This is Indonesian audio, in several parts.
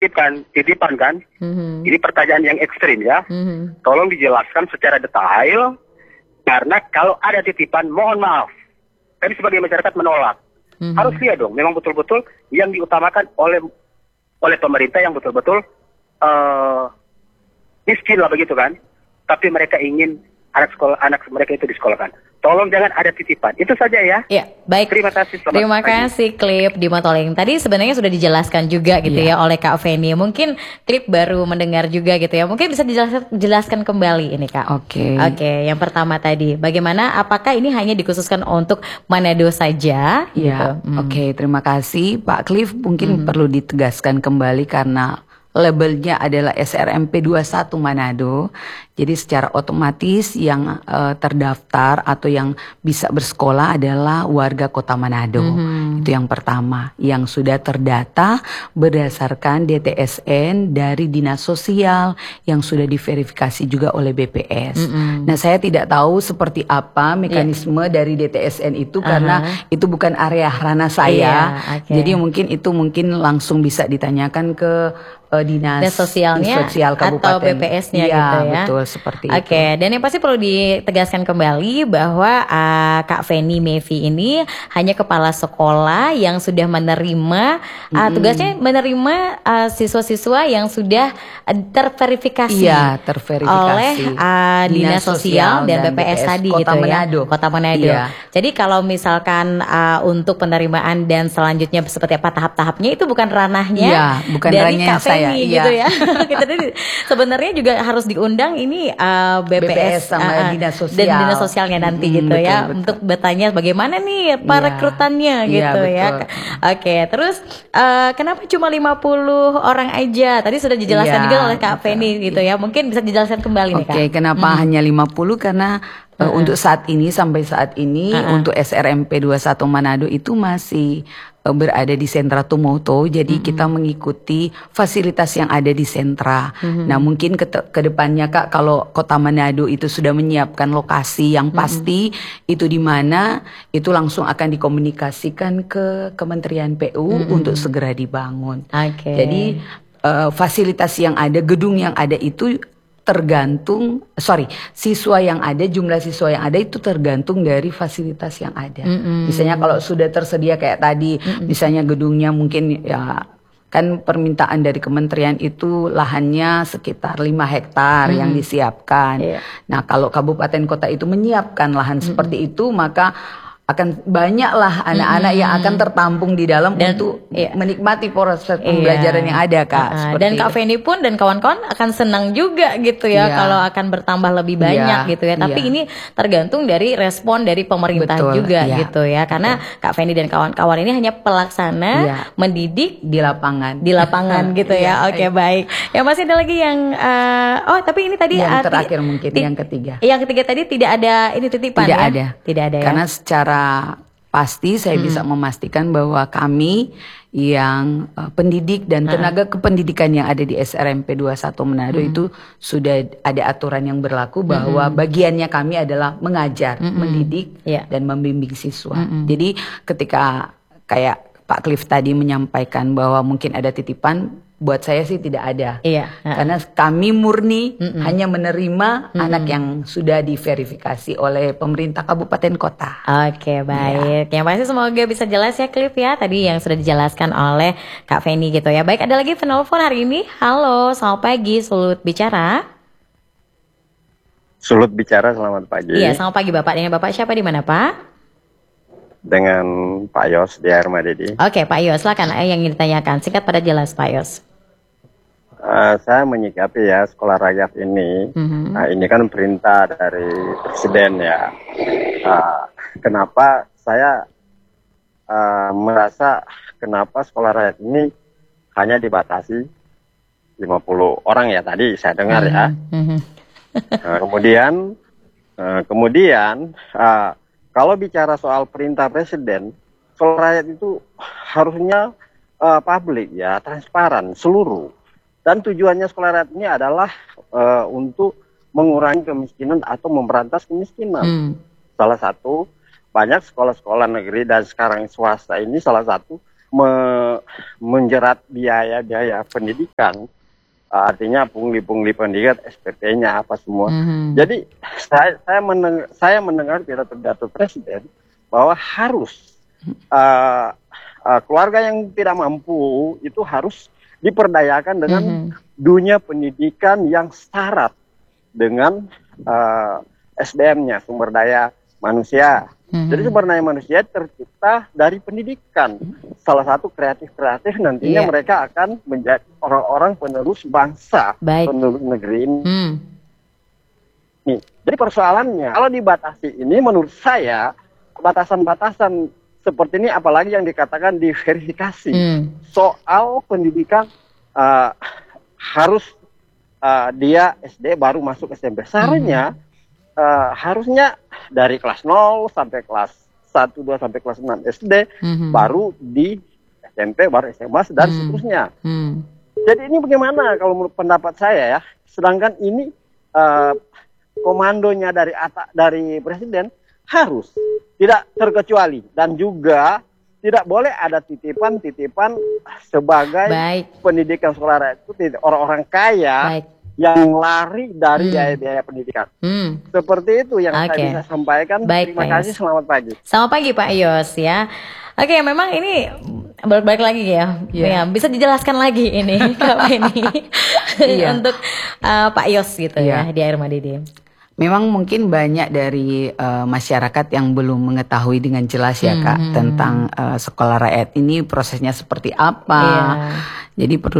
titipan kan. Ini pertanyaan yang ekstrim ya. Tolong dijelaskan secara detail, karena kalau ada titipan, mohon maaf, kami sebagai masyarakat menolak. Harus lihat dong, memang betul-betul yang diutamakan oleh pemerintah yang betul-betul miskin lah begitu kan. Tapi mereka ingin anak mereka itu disekolahkan. Tolong jangan ada titipan. Itu saja ya. Ya, baik. Terima kasih. Terima kasih Klip di Motoling. Tadi sebenarnya sudah dijelaskan juga gitu ya oleh Kak Feni. Mungkin Klip baru mendengar juga gitu ya. Mungkin bisa dijelaskan kembali ini Kak. Oke, yang pertama tadi, bagaimana apakah ini hanya dikhususkan untuk Manado saja? Ya, oke, terima kasih Pak Cliff. Mungkin perlu ditegaskan kembali karena labelnya adalah SRMP 21 Manado. Jadi secara otomatis yang terdaftar atau yang bisa bersekolah adalah warga Kota Manado. Itu yang pertama, yang sudah terdata berdasarkan DTSN dari Dinas Sosial yang sudah diverifikasi juga oleh BPS. Nah, saya tidak tahu seperti apa mekanisme dari DTSN itu karena itu bukan area ranah saya. Jadi mungkin langsung bisa ditanyakan ke dinas sosialnya sosial kabupaten atau BPS-nya gitu ya. Betul, seperti itu. Oke, dan yang pasti perlu ditegaskan kembali bahwa Kak Feni Mevi ini hanya kepala sekolah yang sudah menerima tugasnya menerima siswa-siswa yang sudah terverifikasi oleh Dinas Sosial dan BPS tadi Kota gitu Manado. ya. Kota Manado. Iya. Jadi kalau misalkan untuk penerimaan dan selanjutnya seperti apa tahap-tahapnya itu bukan ranahnya bukan dari ranahnya Kak Feni gitu ya. Kita sebenarnya juga harus diundang ini BPS sama Dinas Sosial dan Dinas Sosialnya nanti gitu ya untuk bertanya bagaimana nih rekrutannya gitu ya. Oke, terus kenapa cuma 50 orang aja? Tadi sudah dijelaskan juga oleh Kak Feni gitu ya. Mungkin bisa dijelaskan kembali nih Kak. Oke, kenapa hanya 50? Karena untuk saat ini sampai saat ini untuk SRMP 21 Manado itu masih berada di sentra Tumoto, jadi kita mengikuti fasilitas yang ada di sentra. Nah, mungkin ke depannya Kak, kalau Kota Manado itu sudah menyiapkan lokasi yang pasti itu di mana, itu langsung akan dikomunikasikan ke Kementerian PU untuk segera dibangun. Jadi fasilitas yang ada, gedung yang ada itu siswa yang ada, jumlah siswa yang ada itu tergantung dari fasilitas yang ada. Misalnya kalau sudah tersedia kayak tadi, misalnya gedungnya mungkin ya kan permintaan dari kementerian itu lahannya sekitar 5 hektar yang disiapkan. Nah, kalau kabupaten kota itu menyiapkan lahan seperti itu, maka akan banyaklah anak-anak yang akan tertampung di dalam untuk menikmati proses pembelajaran yang ada Kak. Dan Kak Feni pun dan kawan-kawan akan senang juga gitu ya kalau akan bertambah lebih banyak gitu ya. Tapi ini tergantung dari respon dari pemerintah juga gitu ya. Karena Kak Feni dan kawan-kawan ini hanya pelaksana mendidik di lapangan gitu ya. Oke, baik. Ya masih ada lagi yang tapi ini tadi yang terakhir mungkin yang ketiga. Yang ketiga tadi tidak ada ini titipan Tidak ada ya. Karena secara pasti saya bisa memastikan bahwa kami yang pendidik dan tenaga kependidikan yang ada di SRMP 21 Manado itu sudah ada aturan yang berlaku bahwa bagiannya kami adalah mengajar, mendidik dan membimbing siswa. Jadi ketika kayak Pak Cliff tadi menyampaikan bahwa mungkin ada titipan, buat saya sih tidak ada. Karena kami murni hanya menerima anak yang sudah diverifikasi oleh pemerintah kabupaten kota. Oke, baik. Yang pasti semoga bisa jelas ya Cliff ya. Tadi yang sudah dijelaskan oleh Kak Feni gitu ya. Baik, ada lagi penelpon hari ini. Halo, selamat pagi, Sulut bicara. Sulut bicara, selamat pagi. Iya, selamat pagi Bapak. Dengan Bapak siapa di mana Pak? Dengan Pak Yos di Armadedi. Oke, Pak Yos, silakan yang ingin ditanyakan. Singkat pada jelas Pak Yos. Saya menyikapi ya sekolah rakyat ini. Nah, ini kan perintah dari presiden ya. Kenapa saya merasa kenapa sekolah rakyat ini hanya dibatasi 50 orang ya tadi saya dengar ya. Kemudian kalau bicara soal perintah presiden, sekolah rakyat itu harusnya publik ya, transparan seluruh. Dan tujuannya sekolah rakyat ini adalah untuk mengurangi kemiskinan atau memberantas kemiskinan. Salah satu, banyak sekolah-sekolah negeri dan sekarang swasta ini salah satu menjerat biaya pendidikan, artinya pungli pendidikan, SPP-nya apa semua. Jadi saya mendengar pidato Presiden bahwa harus keluarga yang tidak mampu itu harus diperdayakan dengan dunia pendidikan yang syarat dengan SDM-nya, sumber daya manusia. Jadi sumber daya manusia tercipta dari pendidikan. Salah satu kreatif nantinya mereka akan menjadi orang-orang penerus bangsa, penerus negeri ini. Jadi persoalannya kalau dibatasi ini, menurut saya batasan-batasan seperti ini, apalagi yang dikatakan diverifikasi soal pendidikan, harus dia SD baru masuk SMP. Seharusnya harusnya dari kelas 0 sampai kelas 1, 2 sampai kelas 6 SD, baru di SMP, baru SMA, dan seterusnya. Jadi ini bagaimana kalau menurut pendapat saya ya, sedangkan ini komandonya dari Presiden harus tidak terkecuali, dan juga tidak boleh ada titipan sebagai pendidikan sekolah rakyat itu orang-orang kaya yang lari dari biaya pendidikan. Seperti itu yang saya bisa sampaikan. Terima kasih, selamat pagi. Selamat pagi Pak Yos ya. Oke, memang ini balik lagi ya. Ya, bisa dijelaskan lagi ini untuk Pak Yos gitu ya di Air Madidi. Memang mungkin banyak dari masyarakat yang belum mengetahui dengan jelas ya Kak tentang sekolah rakyat ini prosesnya seperti apa. Jadi perlu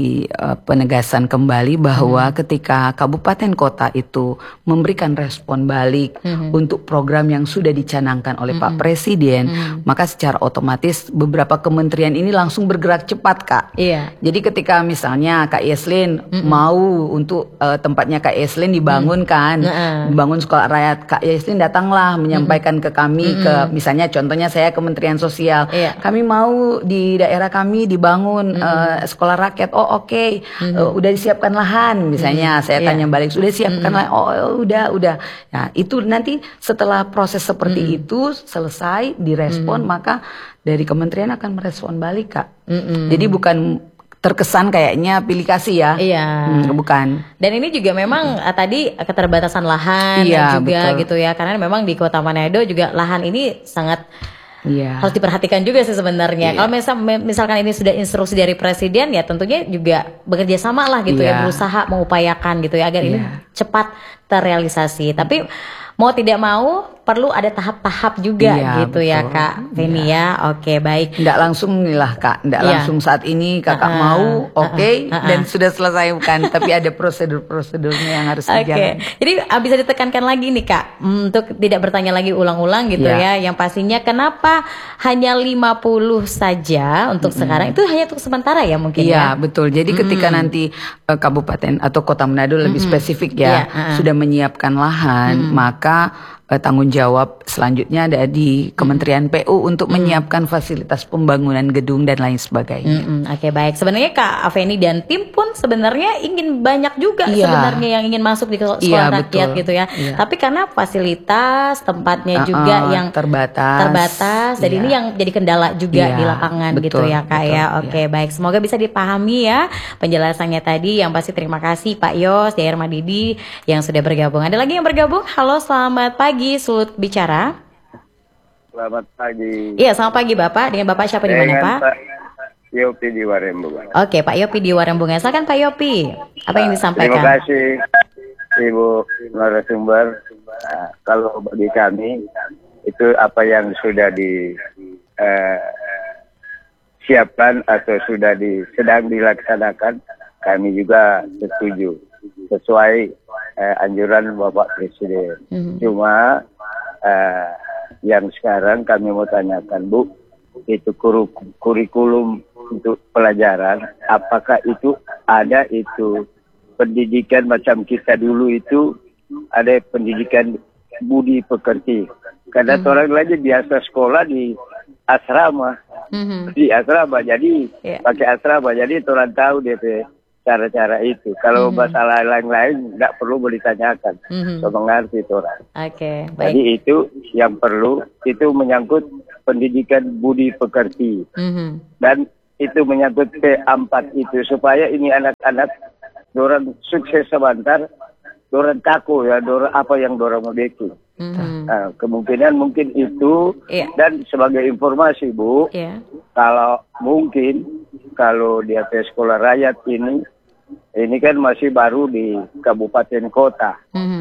penegasan kembali bahwa ketika kabupaten kota itu memberikan respon balik untuk program yang sudah dicanangkan oleh Pak Presiden, maka secara otomatis beberapa kementerian ini langsung bergerak cepat Kak. Jadi ketika misalnya Kak Yeslin mau untuk tempatnya Kak Yeslin dibangunkan, dibangun sekolah rakyat, Kak Yeslin datanglah menyampaikan ke kami, ke misalnya contohnya saya Kementerian Sosial, kami mau di daerah kami dibangun sekolah rakyat. Oh oke. Udah disiapkan lahan misalnya, saya tanya balik, sudah siapkan lahan? Oh udah. Nah itu nanti setelah proses seperti itu selesai direspon, maka dari kementerian akan merespon balik Kak. Jadi bukan terkesan kayaknya pilih kasih ya. Bukan. Dan ini juga memang tadi keterbatasan lahan juga betul. Gitu ya. Karena memang di Kota Manado juga lahan ini sangat harus diperhatikan juga sih sebenarnya. Kalau misalkan ini sudah instruksi dari Presiden, ya tentunya juga bekerja sama lah gitu ya, berusaha mengupayakan gitu ya agar ini cepat terrealisasi. Tapi mau tidak mau perlu ada tahap-tahap juga gitu betul. Ya Kak Feni ya. Oke, baik. Nggak langsung lah Kak, nggak langsung saat ini Kakak mau dan sudah selesai, bukan. Tapi ada prosedur-prosedurnya yang harus dijalankan. Jadi bisa ditekankan lagi nih Kak, untuk tidak bertanya lagi ulang-ulang gitu ya. Yang pastinya kenapa hanya 50 saja untuk sekarang, itu hanya untuk sementara ya mungkin ya. Betul. Jadi ketika nanti kabupaten atau kota Manado lebih spesifik sudah menyiapkan lahan, maka tanggung jawab selanjutnya ada di Kementerian PU untuk menyiapkan fasilitas pembangunan gedung dan lain sebagainya. Oke, baik. Sebenarnya Kak Afeni dan tim pun sebenarnya ingin banyak juga sebenarnya yang ingin masuk di sekolah rakyat gitu ya. Tapi karena fasilitas tempatnya juga yang terbatas, jadi ini yang jadi kendala juga di lapangan gitu ya Kak ya. Oke, baik. Semoga bisa dipahami ya penjelasannya tadi. Yang pasti terima kasih Pak Yos di Air Madidi yang sudah bergabung. Ada lagi yang bergabung? Halo, selamat pagi. Sulut bicara. Selamat pagi. Iya, selamat pagi Bapak. Dengan Bapak siapa di mana Pak? Yopi di Warembungan. Oke, Pak Yopi di Warembungan. Silakan Pak Yopi. Apa yang disampaikan? Terima kasih Ibu narasumber. Kalau bagi kami itu apa yang sudah disiapkan atau sedang dilaksanakan, kami juga setuju sesuai anjuran Bapak Presiden. Cuma yang sekarang kami mau tanyakan Bu, itu kurikulum untuk pelajaran, apakah itu ada itu pendidikan macam kita dulu itu ada pendidikan budi pekerti. Karena orang lain biasa sekolah di asrama, jadi pakai asrama, jadi orang tahu DP cara-cara itu. Kalau masalah lain-lain nggak perlu ditanyakan. So mengerti itu orang. Oke, baik. Jadi itu yang perlu, itu menyangkut pendidikan budi pekerti. Dan itu menyangkut P4 itu, supaya ini anak-anak dorang sukses sebentar, dorang kaku ya, dorang apa yang dorang mau bikin. Nah, kemungkinan mungkin itu. Dan sebagai informasi Bu, kalau mungkin kalau di atas sekolah rakyat ini kan masih baru di kabupaten kota.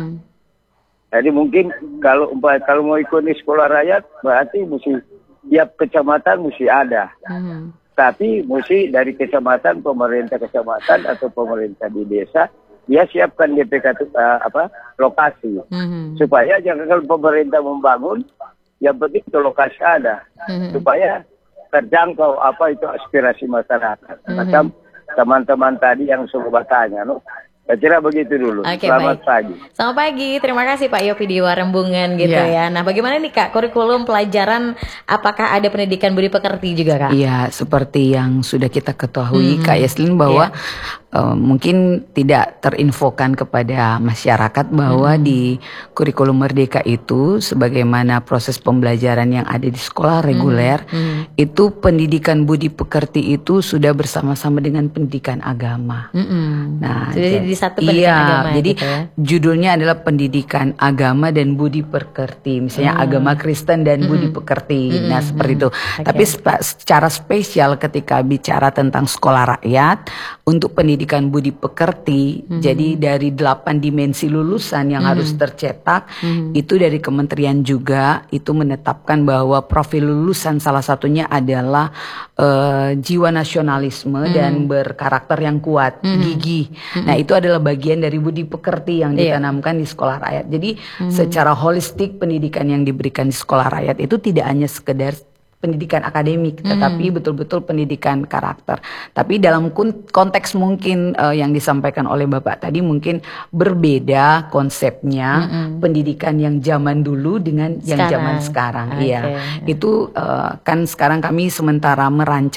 Jadi mungkin kalau mau ikut di sekolah rakyat berarti mesti tiap kecamatan mesti ada. Tapi mesti dari kecamatan, pemerintah kecamatan atau pemerintah di desa, dia siapkan DPK lokasi. Supaya jangan kalau pemerintah membangun, yang penting itu lokasi ada. Supaya terjangkau apa itu aspirasi masyarakat. Macam teman-teman tadi yang sudah bertanya, saya kira begitu dulu. Selamat pagi. Selamat pagi, terima kasih Pak Yopi di Warembungan gitu ya. Nah, bagaimana nih Kak kurikulum pelajaran, apakah ada pendidikan budi pekerti juga Kak? Iya, seperti yang sudah kita ketahui Kak Yaslin bahwa mungkin tidak terinfokan kepada masyarakat bahwa di kurikulum Merdeka itu sebagaimana proses pembelajaran yang ada di sekolah reguler itu pendidikan budi pekerti itu sudah bersama-sama dengan pendidikan agama. Nah, jadi satu pendidikan agama jadi gitu ya? Judulnya adalah pendidikan agama dan budi pekerti, misalnya agama Kristen dan budi pekerti. Nah, seperti itu. Tapi secara spesial ketika bicara tentang sekolah rakyat untuk pendidikan budi pekerti, jadi dari 8 dimensi lulusan yang harus tercetak, itu dari kementerian juga itu menetapkan bahwa profil lulusan salah satunya adalah jiwa nasionalisme dan berkarakter yang kuat, gigih. Nah, itu adalah bagian dari budi pekerti yang ditanamkan di sekolah rakyat. Jadi secara holistik pendidikan yang diberikan di sekolah rakyat itu tidak hanya sekedar pendidikan akademik, tetapi betul-betul pendidikan karakter. Tapi dalam konteks mungkin yang disampaikan oleh Bapak tadi mungkin berbeda konsepnya pendidikan yang zaman dulu dengan yang zaman sekarang. Iya, itu kan sekarang kami sementara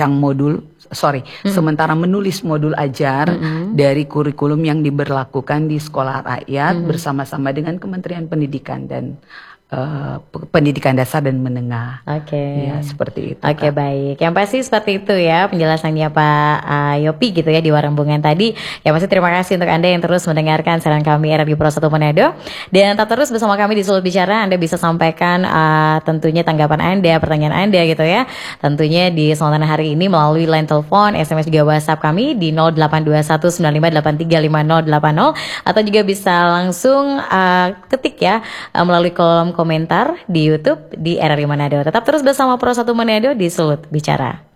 sementara menulis modul ajar dari kurikulum yang diberlakukan di sekolah rakyat bersama-sama dengan Kementerian Pendidikan dan pendidikan dasar dan menengah. Ya, seperti itu. Baik. Yang pasti seperti itu ya penjelasannya Pak Yopi gitu ya di Warembungan tadi. Yang pasti terima kasih untuk Anda yang terus mendengarkan siaran kami RRI Pro 1 Manado. Dan tetap terus bersama kami di Sulut Bicara. Anda bisa sampaikan tentunya tanggapan Anda, pertanyaan Anda gitu ya. Tentunya di kesempatan hari ini melalui line telepon, SMS juga WhatsApp kami di 082195835080 atau juga bisa langsung ketik ya melalui kolom komentar di YouTube di RRI Manado. Tetap terus bersama Pro 1 Manado di Sulut Bicara.